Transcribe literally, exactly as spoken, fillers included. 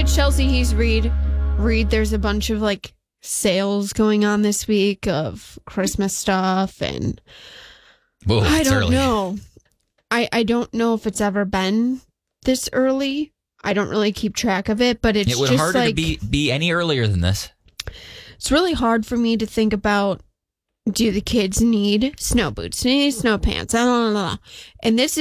Chelsea, he's Reed. Reed, there's a bunch of like sales going on this week of Christmas stuff, and Whoa, I don't early. know. I, I don't know if it's ever been this early. I don't really keep track of it, but it's It would just harder like, to be, be any earlier than this. It's really hard for me to think about, do the kids need snow boots? Do they need snow pants? Blah, blah, blah. And this